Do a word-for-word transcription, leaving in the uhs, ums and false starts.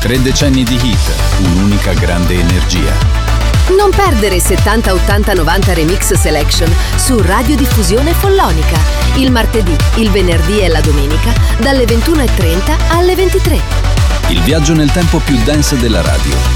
Tre decenni di hit, un'unica grande energia. Non perdere settanta, ottanta, novanta Remix Selection su Radiodiffusione Follonica. Il martedì, il venerdì e la domenica dalle ventuno e trenta alle ventitré. Il viaggio nel tempo più dance della radio.